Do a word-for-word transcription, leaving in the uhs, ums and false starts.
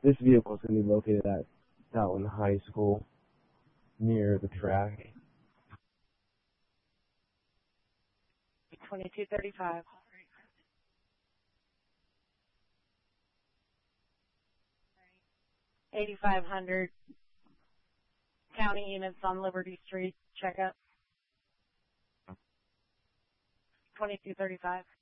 This vehicle is going to be located at Stoutland High School near the track. twenty-two thirty-five. eighty-five hundred county units on Liberty Street. Check up. twenty-two thirty-five.